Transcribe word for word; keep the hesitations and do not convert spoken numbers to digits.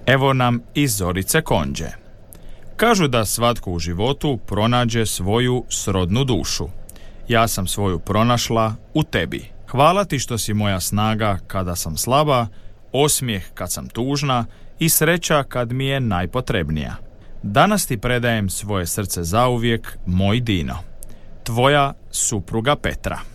Evo nam i Zorice Konđe. Kažu da svatko u životu pronađe svoju srodnu dušu. Ja sam svoju pronašla u tebi. Hvala ti što si moja snaga kada sam slaba, osmijeh kad sam tužna i sreća kad mi je najpotrebnija. Danas ti predajem svoje srce zauvijek, moj Dino. Tvoja supruga Petra.